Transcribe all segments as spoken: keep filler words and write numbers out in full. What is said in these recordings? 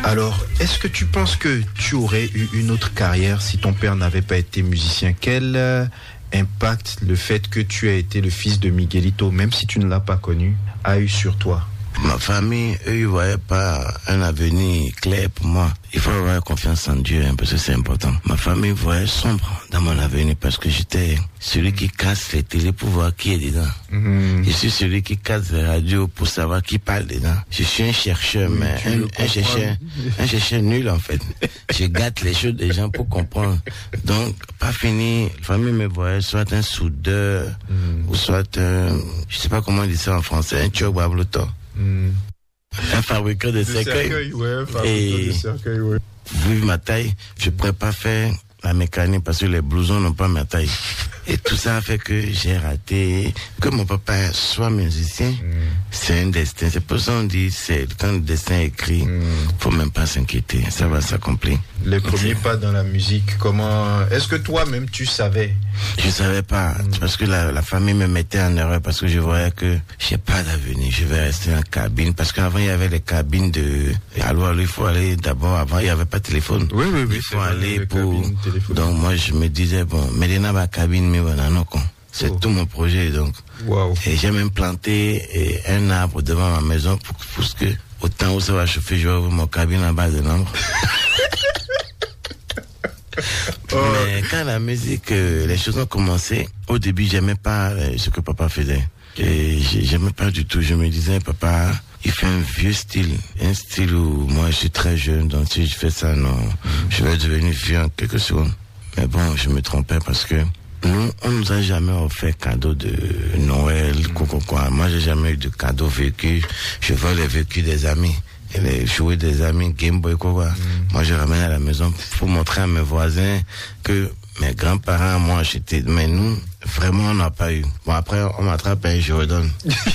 Alors, est-ce que tu penses que tu aurais eu une autre carrière si ton père n'avait pas été musicien? Quel euh, impact le fait que tu aies été le fils de Miguelito, même si tu ne l'as pas connu, a eu sur toi? Ma famille, eux, ils ne voyaient pas un avenir clair pour moi. Il faut avoir confiance en Dieu, hein, parce que c'est important. Ma famille voyait sombre dans mon avenir parce que j'étais celui qui casse les télés pour voir qui est dedans. Mmh. Je suis celui qui casse les radios pour savoir qui parle dedans. Je suis un chercheur, oui, mais un, un chercheur, un chercheur nul en fait. Je gâte les choses des gens pour comprendre. Donc, pas fini, la famille me voyait soit un soudeur, mmh. ou soit un, je sais pas comment on dit ça en français, un tchok babloto. Mmh. Un fabricant de, de cercueils. cercueil, ouais, fabricant et de cercueil, ouais. Vu ma taille, je ne pourrais pas faire la mécanique parce que les blousons n'ont pas ma taille. Et tout ça a fait que j'ai raté. Que mon papa soit musicien, mm. c'est un destin. C'est pour ça qu'on dit, c'est, quand le destin est écrit, il mm. ne faut même pas s'inquiéter. Ça va s'accomplir. Les premiers pas dans la musique, comment... Est-ce que toi-même tu savais? Je ne savais pas. Mm. Parce que la, la famille me mettait en erreur parce que je voyais que je n'ai pas d'avenir. Je vais rester en cabine. Parce qu'avant, il y avait les cabines de... Alors, il faut aller d'abord. Avant, il n'y avait pas de téléphone. Oui, oui, oui. Il faut aller pour... Donc, moi, je me disais, bon, mais dans ma cabine, mais voilà, non, con. C'est oh. tout mon projet, donc. Wow. Et j'ai même planté et, un arbre devant ma maison pour, pour que, au temps où ça va chauffer, je vais ouvrir mon cabine en bas de l'arbre. oh. Mais quand la musique, euh, les choses ont commencé, au début, j'aimais pas euh, ce que papa faisait. Et j'aimais pas du tout. Je me disais, papa, il fait un vieux style. Un style où moi, je suis très jeune, donc si je fais ça, non, mm. je vais devenir vieux en quelques secondes. Mais bon, je me trompais parce que nous, on nous a jamais offert cadeau de Noël, mm. quoi, quoi, quoi. Moi, j'ai jamais eu de cadeau vécu. Je vole les vécus des amis. Et les jouets des amis, Game Boy, quoi, quoi. Mm. Moi, je ramène à la maison pour montrer à mes voisins que mes grands-parents m'ont acheté. Mais nous, vraiment, on n'a pas eu. Bon, après, on m'attrape et je redonne.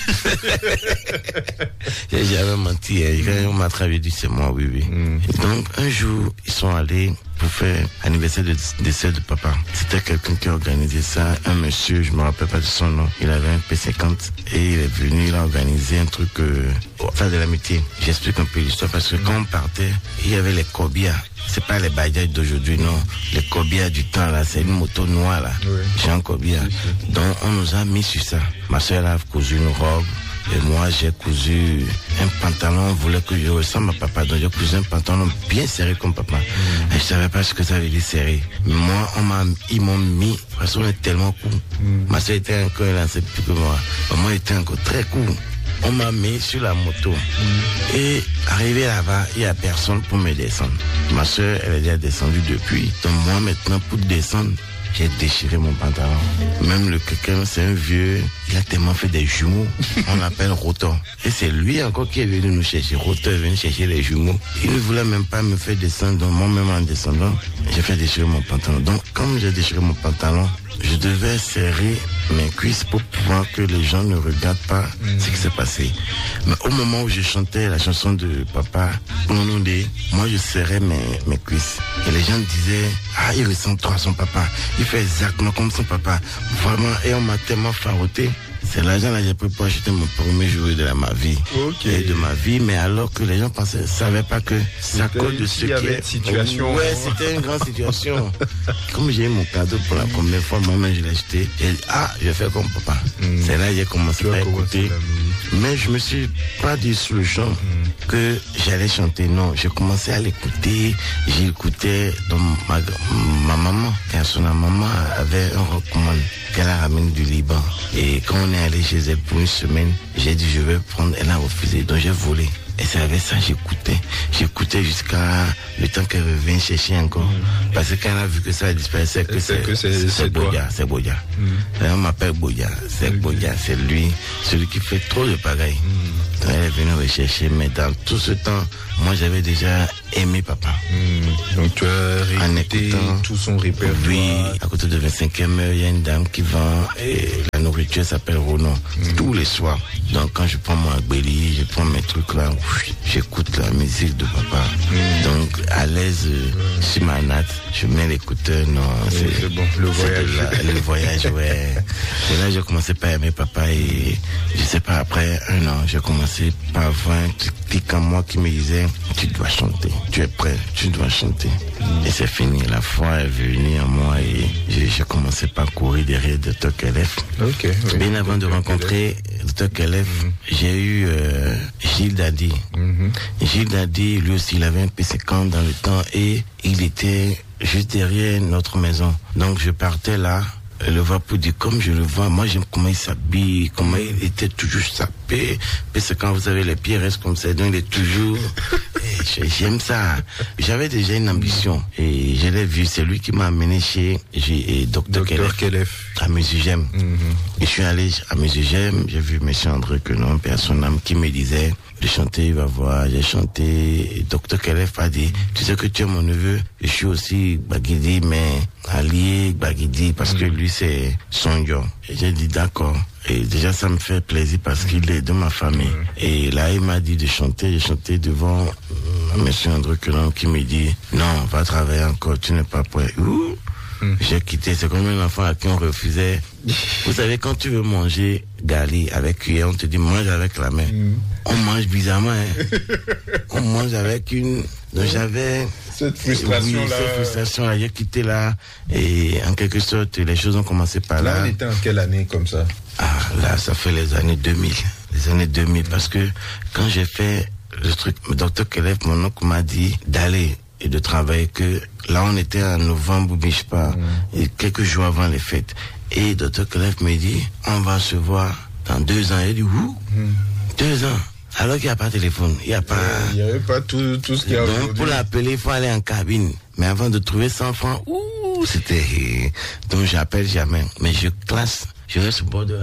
J'ai jamais menti. Hein. Quand on m'attrape, j'ai dit, c'est moi, oui, oui. Mm. Donc, un jour, ils sont allés pour faire l'anniversaire de décès de papa. C'était quelqu'un qui a organisé ça. Un monsieur, je me rappelle pas de son nom. Il avait un P cinquante et il est venu, il a organisé un truc, euh, faire de l'amitié. J'explique un peu l'histoire parce que mm. quand on partait, il y avait les cobias. C'est pas les bagages d'aujourd'hui, non. Les cobias du temps, là, c'est une moto noire, là. Oui. Jean Cobia. Oui, oui. Donc, on nous a mis sur ça. Ma soeur a cousu une robe. Et moi, j'ai cousu un pantalon. On voulait que je ressemble à papa. Donc, j'ai cousu un pantalon bien serré comme papa. Mm. Et je savais pas ce que ça veut dire serré. Mais moi, on m'a, ils m'ont mis, parce qu'on est tellement cool. Mm. Ma soeur était encore lancée plus que moi. Moi, j'étais encore très cool. On m'a mis sur la moto. Mm. Et arrivé là-bas, il n'y a personne pour me descendre. Ma soeur, elle est déjà descendue depuis. Donc moi, maintenant, pour descendre, j'ai déchiré mon pantalon. Même le quelqu'un, c'est un vieux, il a tellement fait des jumeaux. On l'appelle Rotor. Et c'est lui encore qui est venu nous chercher. Rotor est venu chercher les jumeaux. Il ne voulait même pas me faire descendre. Donc moi-même en descendant, j'ai fait déchirer mon pantalon. Donc comme j'ai déchiré mon pantalon, je devais serrer mes cuisses pour pouvoir que les gens ne regardent pas mmh. ce qui s'est passé. Mais au moment où je chantais la chanson de papa, moi je serrais mes, mes cuisses. Et les gens disaient, ah, il ressemble trop à son papa. Il fait exactement comme son papa. Vraiment, et on m'a tellement faroté. C'est l'argent là j'ai pris pour acheter mon premier jouet de la, ma vie. Okay. Et de ma vie, mais alors que les gens pensaient, savaient pas que c'est à cause de ce qui est. Situation. Ouais, c'était une grande situation. Comme j'ai eu mon cadeau pour la première fois, moi-même je l'ai acheté. Et ah, je fais comme papa. Mm. C'est là que j'ai commencé à écouter. Mais je me suis pas dit sur le champ mm. que j'allais chanter. Non, j'ai commencé à l'écouter. J'écoutais donc ma, ma maman, quand son maman avait un recommande qu'elle a ramené du Liban. Et quand on est allé chez elle pour une semaine, j'ai dit je vais prendre, elle a refusé, donc j'ai volé. Et c'est avec ça j'écoutais. J'écoutais jusqu'à le temps qu'elle revient chercher encore. Mm. Parce que quand elle a vu que ça a disparu, c'est que c'est, c'est, c'est, c'est, c'est Boya, c'est Boya. Mm. On m'appelle Boya, c'est mm. Boya, c'est lui, celui qui fait trop de pagaille. Mm. Donc elle est venue rechercher, mais dans tout ce temps, moi j'avais déjà aimé papa. Mm. Donc tu as réécouté tout son répertoire. Oui, à côté de vingt-cinquième heure, il y a une dame qui vend et la nourriture s'appelle Ronan. Mm. Tous les soirs. Donc quand je prends mon agbeli, je prends mes trucs là, j'écoute la musique de papa. Mm. Donc à l'aise mm. sur ma natte, je mets l'écouteur, non, c'est, c'est bon, le voyage. La, le voyage, ouais. Et là j'ai commencé par aimer papa et je sais pas, après un an, j'ai commencé commencé par voir un clic en moi qui me disait, tu dois chanter, tu es prêt, tu dois chanter. Mm. Et c'est fini, la foi est venue en moi et j'ai, j'ai commencé par courir derrière docteur Kelef. Okay, oui. Bien avant de rencontrer docteur Kelef, mm. j'ai eu euh, Gilles Dadi. Mm-hmm. Gilles Dadi, lui aussi, il avait un P C camp dans le temps et il était juste derrière notre maison. Donc je partais là, le voir pour dire comme je le vois, moi j'aime comment il s'habille, comment il était toujours sapé. Puis c'est quand vous avez les pieds restent comme ça, donc il est toujours. Et j'aime ça. J'avais déjà une ambition et je l'ai vu, c'est lui qui m'a amené chez docteur Kelef à Musigem. Mm-hmm. Et je suis allé à Musigem, j'ai vu M. André Quenon, père son âme, qui me disait de chanter, il va voir, j'ai chanté, et docteur Kelef a dit, tu sais que tu es mon neveu, je suis aussi Bagidi, mais allié Bagidi, parce mm. que lui c'est Sonjo. Et j'ai dit d'accord. Et déjà ça me fait plaisir parce qu'il est de ma famille. Mm. Et là il m'a dit de chanter, j'ai chanté devant euh, M. André Quenon qui me dit, non, va travailler encore, tu n'es pas prêt. Ouh. Mmh. J'ai quitté, c'est comme un enfant à qui on refusait. Vous savez, quand tu veux manger gali avec cuillère, on te dit mange avec la main. Mmh. On mange bizarrement, hein. On mange avec une. Donc j'avais cette frustration oui, là. Cette frustration là, j'ai quitté là et en quelque sorte les choses ont commencé par là. Là, on était en quelle année comme ça? Ah là, ça fait les années deux mille, les années deux mille, parce que quand j'ai fait le truc, le docteur Kelef, mon oncle m'a dit d'aller et de travailler, que là on était en novembre, je sais pas, mm. et quelques jours avant les fêtes. Et docteur Kelef me dit, on va se voir dans deux ans. Il dit, où mm. Deux ans. Alors qu'il n'y a pas de téléphone, il n'y a pas... Il n'y avait pas tout, tout ce qu'il y a aujourd'hui. Donc pour l'appeler, il faut aller en cabine. Mais avant de trouver cent francs, ouh, c'était... Donc j'appelle jamais. Mais je classe, je reste au bord de la...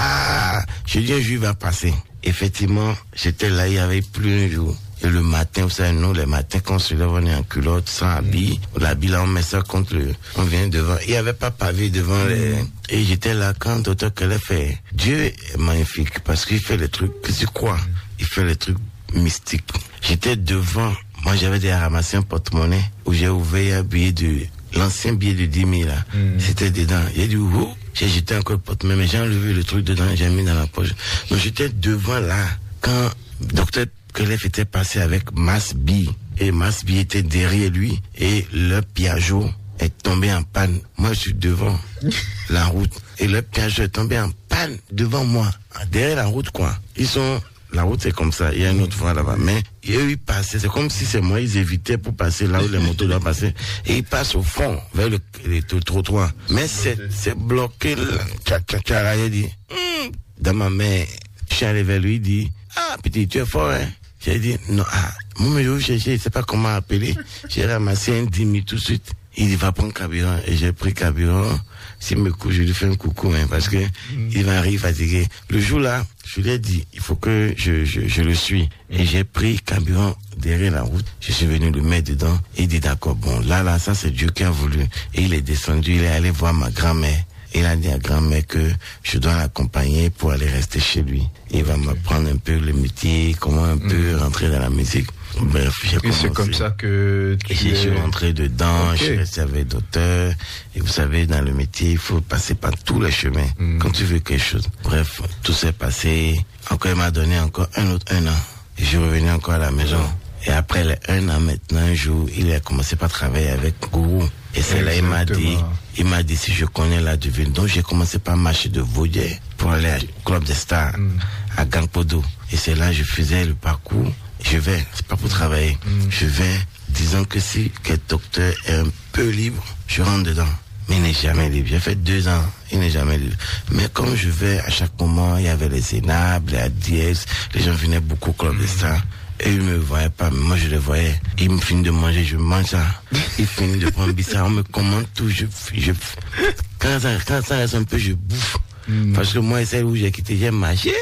Ah, je dis un jour, il va passer. Effectivement, j'étais là, il n'y avait plus un jour. Et le matin, vous savez, nous, les matins, quand on se lève, on est en culotte, sans habit. Mm. L'habit, là, on met ça contre le... On vient devant. Il n'y avait pas pavé devant mm. les... Et j'étais là quand docteur Kelef fait... Dieu est magnifique parce qu'il fait les trucs que tu crois. Mm. Il fait les trucs mystiques. J'étais devant. Moi, j'avais déjà ramassé un porte-monnaie où j'ai ouvert un billet de... L'ancien billet de dix mille, là. Mm. C'était dedans. J'ai dit, où? J'ai jeté encore le porte-monnaie, mais j'ai enlevé le truc dedans, j'ai mis dans la poche. Donc, j'étais devant là quand docteur Kelef était passé avec Masbi et Masbi était derrière lui et le Piaggio est tombé en panne. Moi je suis devant la route et le Piaggio est tombé en panne devant moi, derrière la route quoi. Ils sont, la route c'est comme ça, il y a une autre voie là-bas, mais eux ils passaient, c'est comme si c'est moi, ils évitaient pour passer là où les motos doivent passer et ils passent au fond vers le, le, le trottoir. Mais c'est, c'est bloqué là, tcha tcha tcha, il dit, hm. Dans ma main, je suis allé vers lui, il dit, ah petit tu es fort hein. J'ai dit, non, ah, moi, je vais chercher, je sais pas comment appeler. J'ai ramassé un dix mille tout de suite. Il dit, va prendre carburant. Et j'ai pris carburant. S'il me couche, je lui fais un coucou, hein, parce que mm. il va arriver fatigué. Le jour-là, je lui ai dit, il faut que je, je, je le suis. Et j'ai pris carburant derrière la route. Je suis venu le mettre dedans. Et il dit, d'accord, bon, là, là, ça, c'est Dieu qui a voulu. Et il est descendu, il est allé voir ma grand-mère. Il a dit à grand-mère que je dois l'accompagner pour aller rester chez lui. Il va m'apprendre un peu le métier, comment un peu mmh. rentrer dans la musique. Bref, j'ai commencé. Et c'est comme ça que tu et je suis rentré dedans, okay. Je suis resté avec d'auteur. Et vous savez, dans le métier, il faut passer par tous les chemins mmh. quand tu veux quelque chose. Bref, tout s'est passé. Encore, il m'a donné encore un autre un an. Et je suis revenu encore à la maison. Mmh. Et après les un an maintenant, un jour, il a commencé par travailler avec Gourou. Et c'est là, il m'a dit, il m'a dit si je connais la devine. Donc j'ai commencé par marcher de Vaudier pour aller au Club des Stars, mm. à Gangpodo. Et c'est là, je faisais le parcours. Je vais, c'est pas pour travailler. Mm. Je vais, disons que si quel docteur est un peu libre, je rentre dedans. Mais il n'est jamais libre. J'ai fait deux ans, il n'est jamais libre. Mais comme je vais, à chaque moment, il y avait les Zénab, les A D S, les gens venaient beaucoup au Club des Stars. Et ils ne me voyaient pas, mais moi je les voyais. Ils me finissent de manger, je mange ça. Ils finissent de prendre ça, on me commande tout. Je, je, quand, ça, quand ça reste un peu, je bouffe. Mm. Parce que moi, celle où j'ai quitté, j'ai mangé.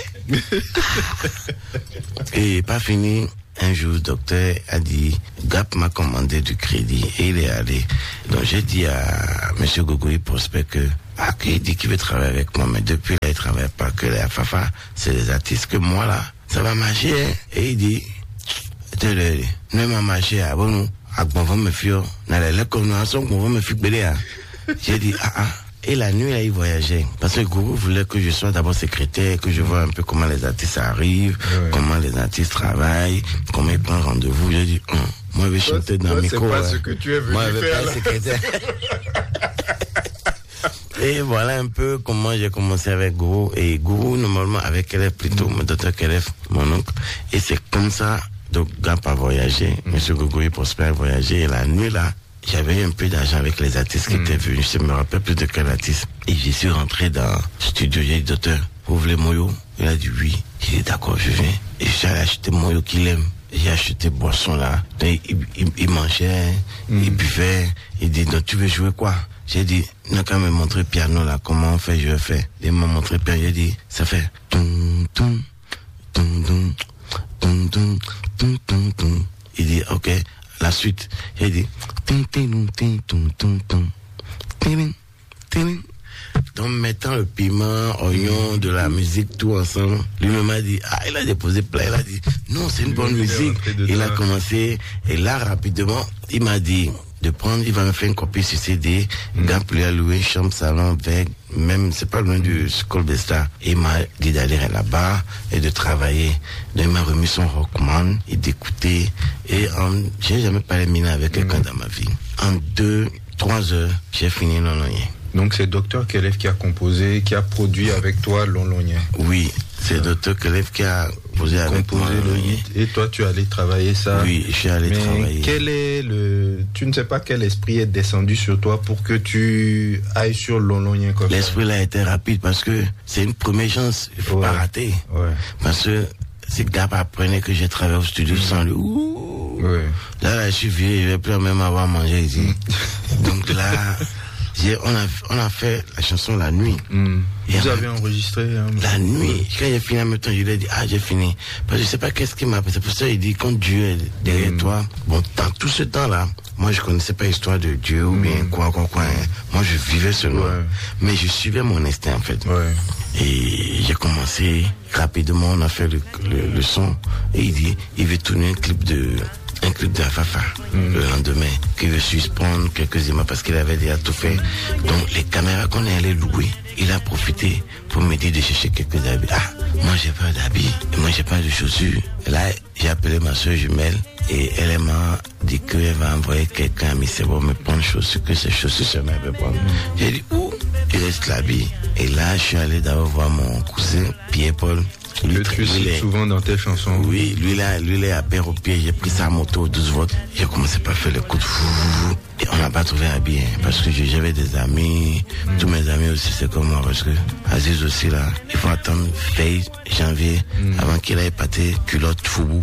Et pas fini. Un jour, le docteur a dit, Gap m'a commandé du crédit et il est allé. Donc j'ai dit à M. Gogoui Prospect que, ah, qu'il dit qu'il veut travailler avec moi, mais depuis là, il ne travaille pas que les Afafa, c'est les artistes que moi là, ça va marcher. Hein? Et il dit, ne m'a marché à bon, à bon, me fio, n'a la connoissance qu'on va me faire. J'ai dit, ah, ah, Et la nuit, là, il voyageait. Parce que Gourou voulait que je sois d'abord secrétaire, que je vois un peu comment les artistes arrivent, ouais. comment les artistes travaillent, comment ils prennent rendez-vous. J'ai dit, hum, moi, je vais toi, chanter dans le micro. C'est pas ouais. ce que tu es venu moi, je vais faire. Pas secrétaire. Et voilà un peu comment j'ai commencé avec Gourou. Et Gourou, normalement, avec Kelef, plutôt, mon docteur Kelef, mon oncle. Et c'est comme ça, donc, Gap a voyagé. Mm. Monsieur Gogoy Prosper a voyagé. Et la nuit, là, j'avais un peu d'argent avec les artistes qui mm. étaient venus. Je me rappelle plus de quel artiste. Et je suis rentré dans le studio. J'ai dit, docteur, vous voulez Moyo? Il a dit oui. J'ai dit, d'accord, je viens. Et j'ai acheté Moyo qu'il aime. J'ai acheté boisson, là. Il, il, il, il mangeait, mm. il buvait. Il dit, donc, tu veux jouer quoi? J'ai dit, n'a qu'à me montrer piano, là. Comment on fait, je vais faire. Il m'a montré piano. J'ai dit, ça fait toum, toum, toum, toum, toum, toum. Tum, tum, tum. Il dit, ok, la suite. Il dit, tum, tum, tum, tum, tum, tum. Tum, tum. Donc, mettant le piment, oignon, de la musique, tout ensemble, lui-même m'a dit, ah, il a déposé plein, il a dit, non, c'est une bonne musique. Il a commencé, et là, rapidement, il m'a dit, de prendre, il va me faire une copie sur C D, mm. Gap lui a loué chambre, salon, avec, même, c'est pas loin du School des Stars. Il m'a dit d'aller là-bas et de travailler. Donc, il m'a remis son Rockman et d'écouter. Et en, j'ai jamais parlé mina avec quelqu'un mm. dans ma vie. En deux, trois heures, j'ai fini Lon-Lon-Yen. Donc, c'est docteur Kelef qui a composé, qui a produit avec toi Lon-Lon-Yen. Oui, c'est ouais. docteur Kelef qui a posé avec moi. Et toi, tu es allé travailler ça. Oui, je suis allé Mais travailler. Quel est le... Tu ne sais pas quel esprit est descendu sur toi pour que tu ailles sur Lon-Lon-Yen comme ça. L'esprit là a été rapide parce que c'est une première chance. Il ne faut ouais. pas rater. Ouais. Parce que c'est Gap apprenait que j'ai travaillé au studio mmh. sans lui. Ouh. Ouais. Là, là, je suis vieux, je ne vais plus même avoir à manger ici. Mmh. Donc là... J'ai, on, a, on a fait la chanson la nuit. Mmh. Vous avez enregistré hein, la nuit. Quand j'ai fini en même temps, je lui ai dit, ah, j'ai fini. Parce que je sais pas qu'est-ce qui m'a appelé. C'est pour ça qu'il dit, quand Dieu est derrière mmh. toi, bon, dans tout ce temps-là, moi, je connaissais pas l'histoire de Dieu ou bien mmh. quoi, quoi, quoi. Hein. Moi, je vivais ce nom. Ouais. Mais je suivais mon instinct, en fait. Ouais. Et j'ai commencé rapidement, on a fait le, le, le son. Et il dit, il veut tourner un clip de... un clip de Afafa mmh. le lendemain qui veut suspendre quelques images parce qu'il avait déjà tout fait. Donc les caméras qu'on est allé louer, il a profité pour me dire de chercher quelques habits. Ah, moi j'ai pas d'habits, et moi j'ai pas de chaussures. Et là j'ai appelé ma soeur jumelle et elle m'a dit qu'elle va envoyer quelqu'un à Missebo me prendre chaussures, que ces chaussures se m'avaient prendre. Mmh. J'ai dit où? Il reste l'habit. Et là je suis allé d'abord voir mon cousin Pierre-Paul. Lui, que tu cites souvent dans tes chansons. Oui, lui là, lui là à paire au pied, j'ai pris sa moto douze volts, j'ai commencé par faire le coup de fou. Et on n'a pas trouvé un bien parce que j'avais des amis, mm. tous mes amis aussi c'est comme moi parce que Aziz aussi là, il faut attendre fin janvier mm. avant qu'il ait pâté culotte foubou.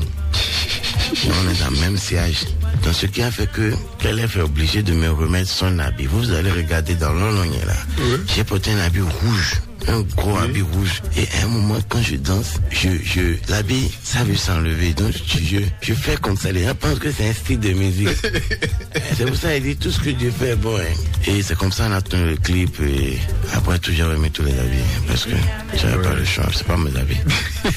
On est dans le même siège. Donc ce qui a fait que Kelef est obligé de me remettre son habit. Vous allez regarder dans Lon-Lon-Yen là. Oui. J'ai porté un habit rouge. Un gros oui. habit rouge. Et à un moment, quand je danse, je, je, l'habit, ça veut s'enlever. Donc, je, je, je fais comme ça. Les gens pensent que c'est un style de musique. C'est pour ça qu'il dit tout ce que Dieu fait est bon. Hein. Et c'est comme ça qu'on a tourné le clip. Et après, tout, j'ai remis tous les habits. Hein, parce que j'avais ouais. pas le choix. C'est pas mes habits.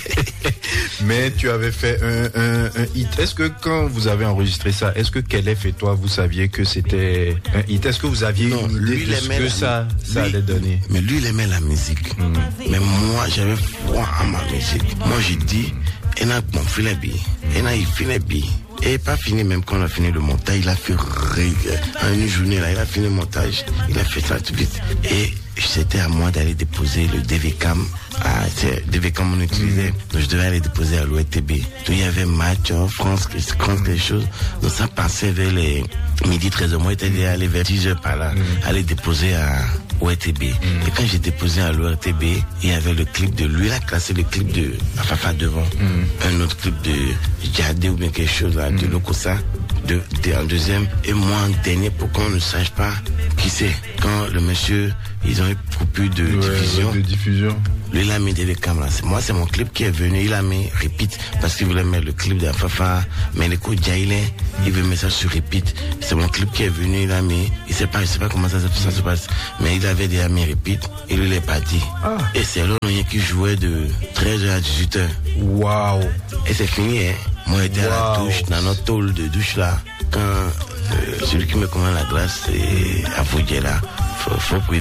Mais tu avais fait un, un, un hit. Est-ce que quand vous avez enregistré ça, est-ce que Kelef et toi, vous saviez que c'était un hit? Est-ce que vous aviez non, une idée de ce que la, ça, ça lui, allait donner? Mais lui, il aimait la musique. Mmh. Mais moi, j'avais froid à ma musique. Moi, j'ai dit, il a bon, filet bien. Il a fini bien. Et pas fini, même quand on a fini le montage, il a fait en une journée là, il a fini le montage. Il a fait ça tout vite. Et c'était à moi d'aller déposer le D V Cam. Ah, c'est D V Cam on utilisait. Donc je devais aller déposer à l'O R T B. Donc il y avait match en France, France quelque chose. Donc ça passait vers les midi treize heures. Moi, j'étais allé vers dix heures par là, mm. aller déposer à O R T B. Mm. Et quand j'ai déposé à l'O R T B, il y avait le clip de lui, il a classé le clip de Afafa devant. Mm. Un autre clip de Djadé ou bien quelque chose là, mm. de Lokosa. De, de, en deuxième et moi en dernier pour qu'on ne sache pas qui c'est. Quand le monsieur, ils ont eu plus de ouais, diffusion. de diffusion. Lui, il a mis des caméras. Moi, c'est mon clip qui est venu. Il a mis repeat parce qu'il voulait mettre le clip d'Afafa. Mais le coup, Djailé, il veut mettre ça sur repeat. C'est mon clip qui est venu. Il a mis. Il sait pas, il sait pas comment ça, ça se passe. Mais il avait déjà mis repeat. Et lui, il est parti. Ah. Et c'est Lon-Lon-Yen qui jouait de treize heures à dix-huit heures. Waouh. Et c'est fini, hein. Moi, j'étais wow. à la douche, dans notre tôle de douche là. Quand euh, celui qui me commande la glace, c'est à Foudier là. Faut, faut prudent.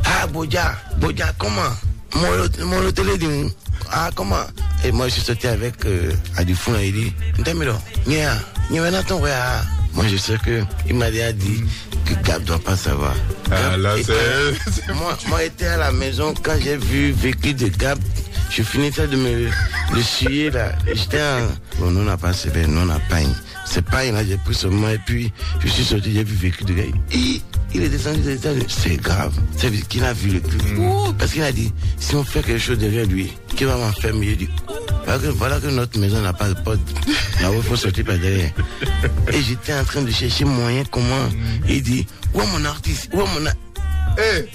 Ah, Boja, Boja, comment? Mon, mon hôtel est dit, ah, comment? Et moi, je suis sorti avec euh, Adifou, il dit, Ndamiro, nia, nia, n'attends pas. Moi, je sais que il m'a déjà dit que Gab doit pas savoir. Ah, Gab là, était, c'est... moi, moi, j'étais à la maison quand j'ai vu vécu de Gab. Je finissais de me le suyer là. J'étais en... Bon, nous, on n'a pas sévé, nous, on n'a pas. C'est pas là, j'ai pris ce mot et puis je suis sorti, j'ai vu vécu de gars. Il, il est descendu des États-Unis. C'est grave. C'est qu'il a vu le truc. Mmh. Parce qu'il a dit, si on fait quelque chose derrière lui, qui va m'en faire mieux? Il dit, voilà que, voilà que notre maison n'a pas de porte. Là où il faut sortir par derrière. Et j'étais en train de chercher moyen comment. Mmh. Il dit, où est mon artiste? Où est mon artiste? Hey.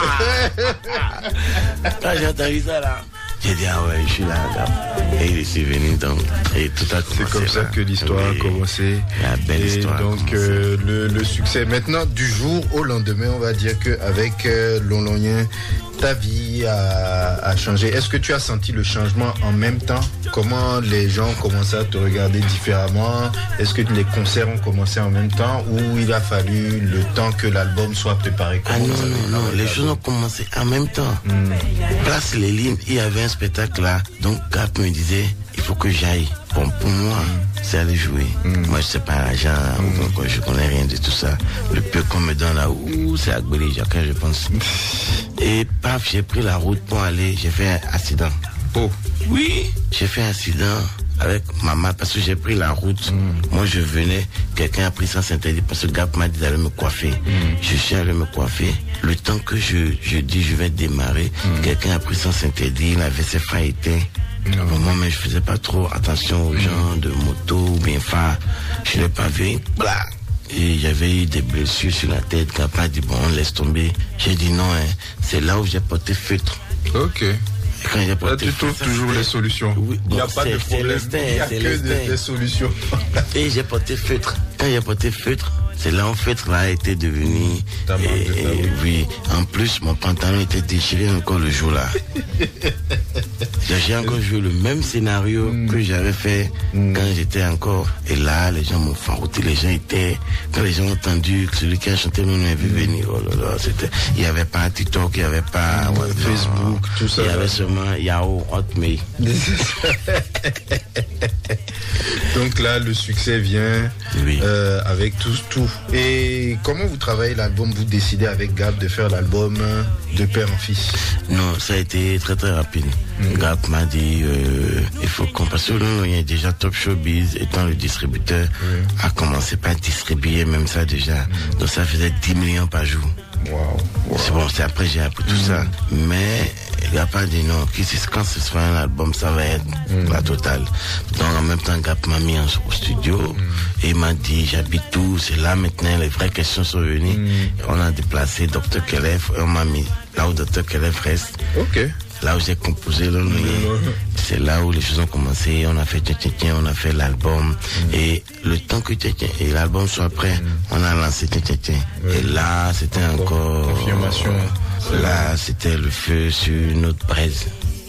Quand j'ai entendu ça là, j'ai dit ah ouais, je suis là, là. Et il est venu donc et tout a commencé. C'est comme ça là. que l'histoire oui. a commencé. La belle et histoire. Donc euh, le, le succès. Maintenant, du jour au lendemain, on va dire que avec euh, Lon-Lonien, ta vie a, a changé. Est-ce que tu as senti le changement en même temps? Comment les gens ont commencé à te regarder différemment? Est-ce que les concerts ont commencé en même temps ou il a fallu le temps que l'album soit préparé? Ah non, non, non, les choses ont commencé en même temps. Mm. Place les lignes, il y avait un spectacle là. Donc Gap me disait, il faut que j'aille. Bon, pour moi, mm. c'est aller jouer. Mm. Moi, je sais pas l'agent, mm. donc je connais rien de tout ça. Le peu qu'on me donne là, ouh, c'est Agbeli, Jacques, je pense. Et paf, j'ai pris la route pour aller, j'ai fait un accident. Oh. Oui, j'ai fait un accident avec maman parce que j'ai pris la route. Mm. Moi, je venais, quelqu'un a pris sens interdit parce que Gap m'a dit d'aller me coiffer. Mm. Je suis allé me coiffer. Le temps que je, je dis je vais démarrer, mm. quelqu'un a pris sens interdit, il avait ses phares éteints. Bon, moi, mais je faisais pas trop attention aux mm. gens de moto ou bien phare. Je l'ai pas vu. Blah. Et j'avais eu des blessures sur la tête. Gap a dit bon, on laisse tomber. J'ai dit non, hein. C'est là où j'ai porté feutre. Ok. Quand j'ai porté là, tu trouves toujours les solutions. Oui, il n'y a pas de problème. Il n'y a que des, des solutions. Et j'ai porté feutre. Quand j'ai porté feutre, c'est là où feutre là a été devenu. Et, et, oui, en plus, mon pantalon était déchiré encore le jour là. J'ai encore joué le même scénario mm. que j'avais fait mm. quand j'étais encore. Et là, les gens m'ont farouté. Les gens étaient. Quand les gens ont entendu que celui qui a chanté nous avait vu venir, oh là là, c'était. Il n'y avait pas un TikTok, il n'y avait pas mm. ouais, Facebook, tout ça. Il y avait seulement Yahoo, Hotmail. Donc là, le succès vient oui. euh, avec tout, tout. Et comment vous travaillez l'album? Vous décidez avec Gap de faire l'album de père en fils? Non, ça a été très très rapide. Mmh. Gap m'a dit euh, il faut qu'on passe. Nous, il y a déjà Top Showbiz étant le distributeur mmh. a commencé par distribuer même ça déjà. Mmh. Donc ça faisait dix millions par jour. Wow. Wow. C'est bon, c'est après j'ai appris tout mmh. ça. Mais il a pas dit non. Quand ce sera un album, ça va être mmh. la totale. Donc en même temps, Gap m'a mis au studio mmh. et il m'a dit j'habite tout. C'est là maintenant les vraies questions sont venues. Mmh. On a déplacé Docteur Kelef et on m'a mis là où Docteur Kelef reste. Ok. Là où j'ai composé le mmh. c'est là où les choses ont commencé. On a fait Tchè Tchè, on a fait l'album. Mmh. Et le temps que Tchè Tchè et l'album soit prêt, mmh. on a lancé Tchè Tchè. Mmh. Et là, c'était encore... Confirmation. Là, c'était le feu sur notre braise.